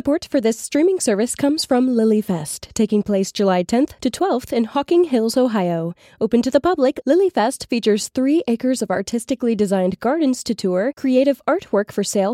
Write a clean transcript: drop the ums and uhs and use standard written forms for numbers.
Support for this streaming service comes from LilyFest, taking place July 10th to 12th in Hocking Hills, Ohio. Open to the public, LilyFest features 3 acres of artistically designed gardens to tour, creative artwork for sale